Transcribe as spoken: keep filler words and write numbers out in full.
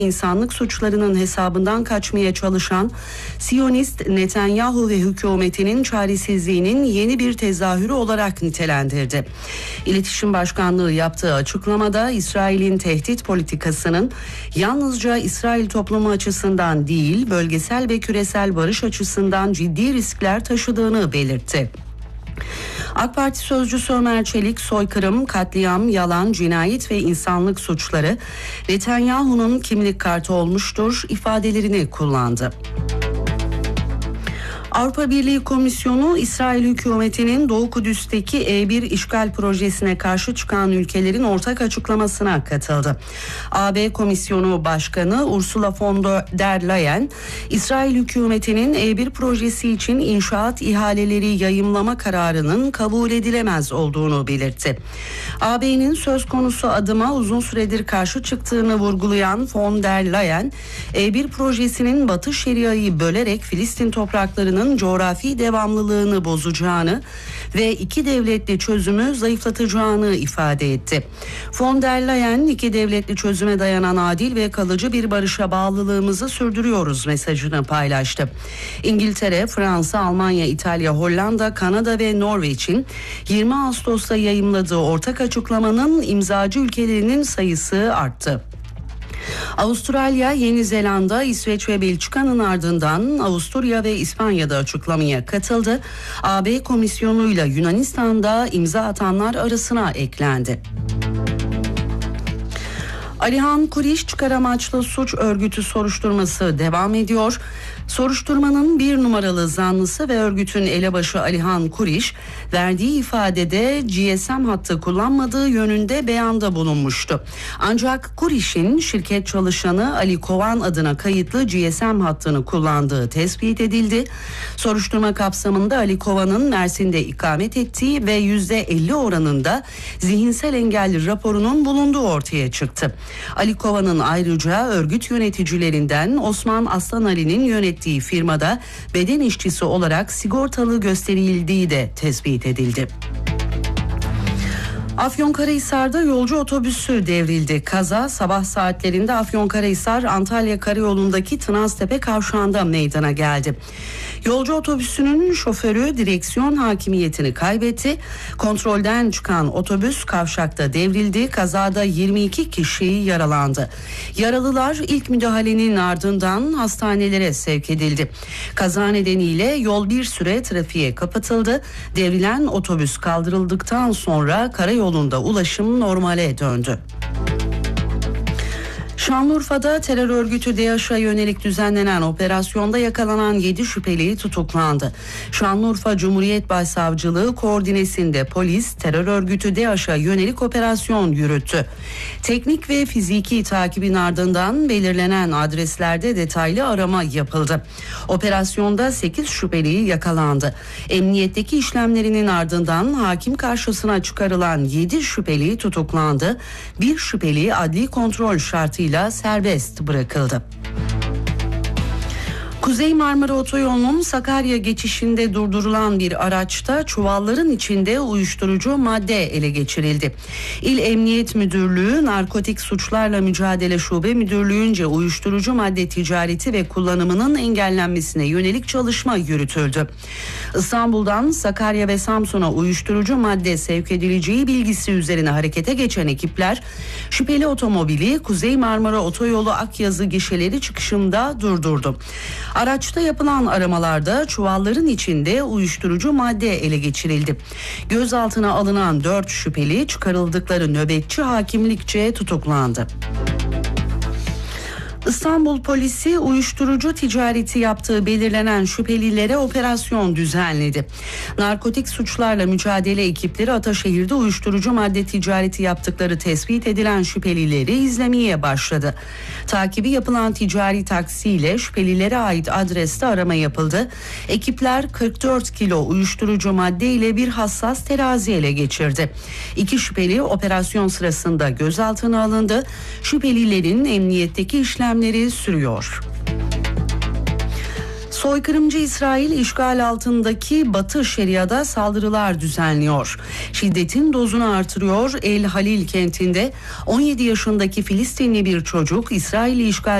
İnsanlık suçlarının hesabından kaçmaya çalışan Siyonist Netanyahu ve hükümetinin çaresizliğinin yeni bir tezahürü olarak nitelendirdi. İletişim Başkanlığı yaptığı açıklamada İsrail'in tehdit politikasının yalnızca İsrail toplumu açısından değil, bölgesel ve küresel barış açısından ciddi riskler taşıdığını belirtti. AK Parti sözcüsü Ömer Çelik, soykırım, katliam, yalan, cinayet ve insanlık suçları Netanyahu'nun kimlik kartı olmuştur ifadelerini kullandı. Avrupa Birliği Komisyonu, İsrail hükümetinin Doğu Kudüs'teki E bir işgal projesine karşı çıkan ülkelerin ortak açıklamasına katıldı. A B Komisyonu Başkanı Ursula von der Leyen, İsrail hükümetinin E bir projesi için inşaat ihaleleri yayımlama kararının kabul edilemez olduğunu belirtti. A B'nin söz konusu adıma uzun süredir karşı çıktığını vurgulayan von der Leyen, E bir projesinin Batı Şeria'yı bölerek Filistin topraklarının coğrafi devamlılığını bozacağını ve iki devletli çözümü zayıflatacağını ifade etti. Von der Leyen, iki devletli çözüme dayanan adil ve kalıcı bir barışa bağlılığımızı sürdürüyoruz mesajını paylaştı. İngiltere, Fransa, Almanya, İtalya, Hollanda, Kanada ve Norveç'in yirmi Ağustos'ta yayımladığı ortak açıklamanın imzacı ülkelerinin sayısı arttı. Avustralya, Yeni Zelanda, İsveç ve Belçika'nın ardından Avusturya ve İspanya'da açıklamaya katıldı. A B Komisyonu'yla Yunanistan'da imza atanlar arasına eklendi. Alihan Kuriş çıkar amaçlı suç örgütü soruşturması devam ediyor. Soruşturmanın bir numaralı zanlısı ve örgütün elebaşı Alihan Kuriş, verdiği ifadede G S M hattı kullanmadığı yönünde beyanda bulunmuştu. Ancak Kuriş'in şirket çalışanı Ali Kovan adına kayıtlı G S M hattını kullandığı tespit edildi. Soruşturma kapsamında Ali Kovan'ın Mersin'de ikamet ettiği ve yüzde elli oranında zihinsel engelli raporunun bulunduğu ortaya çıktı. Ali Kovan'ın ayrıca örgüt yöneticilerinden Osman Aslan Ali'nin yönettiği firmada beden işçisi olarak sigortalı gösterildiği de tespit edildi. Afyonkarahisar'da yolcu otobüsü devrildi. Kaza sabah saatlerinde Afyonkarahisar-Antalya Karayolu'ndaki Tınaztepe kavşağında meydana geldi. Yolcu otobüsünün şoförü direksiyon hakimiyetini kaybetti. Kontrolden çıkan otobüs kavşakta devrildi. Kazada yirmi iki kişi yaralandı. Yaralılar ilk müdahalenin ardından hastanelere sevk edildi. Kaza nedeniyle yol bir süre trafiğe kapatıldı. Devrilen otobüs kaldırıldıktan sonra karayolunda ulaşım normale döndü. Şanlıurfa'da terör örgütü DAEŞ'e yönelik düzenlenen operasyonda yakalanan yedi şüpheli tutuklandı. Şanlıurfa Cumhuriyet Başsavcılığı koordinesinde polis terör örgütü DAEŞ'e yönelik operasyon yürüttü. Teknik ve fiziki takibin ardından belirlenen adreslerde detaylı arama yapıldı. Operasyonda sekiz şüpheli yakalandı. Emniyetteki işlemlerinin ardından hakim karşısına çıkarılan yedi şüpheli tutuklandı. Bir şüpheli adli kontrol şartıyla serbest bırakıldı. Kuzey Marmara Otoyolu'nun Sakarya geçişinde durdurulan bir araçta çuvalların içinde uyuşturucu madde ele geçirildi. İl Emniyet Müdürlüğü Narkotik Suçlarla Mücadele Şube Müdürlüğü'nce uyuşturucu madde ticareti ve kullanımının engellenmesine yönelik çalışma yürütüldü. İstanbul'dan Sakarya ve Samsun'a uyuşturucu madde sevk edileceği bilgisi üzerine harekete geçen ekipler şüpheli otomobili Kuzey Marmara Otoyolu Akyazı gişeleri çıkışında durdurdu. Araçta yapılan aramalarda çuvalların içinde uyuşturucu madde ele geçirildi. Gözaltına alınan dört şüpheli çıkarıldıkları nöbetçi hakimlikçe tutuklandı. İstanbul polisi uyuşturucu ticareti yaptığı belirlenen şüphelilere operasyon düzenledi. Narkotik suçlarla mücadele ekipleri Ataşehir'de uyuşturucu madde ticareti yaptıkları tespit edilen şüphelileri izlemeye başladı. Takibi yapılan ticari taksiyle şüphelilere ait adreste arama yapıldı. Ekipler kırk dört kilo uyuşturucu madde ile bir hassas terazi ele geçirdi. İki şüpheli operasyon sırasında gözaltına alındı. Şüphelilerin emniyetteki işlemleri sürüyor. Soykırımcı İsrail işgal altındaki Batı Şeria'da saldırılar düzenliyor. Şiddetin dozunu artırıyor. El Halil kentinde on yedi yaşındaki Filistinli bir çocuk İsrail işgal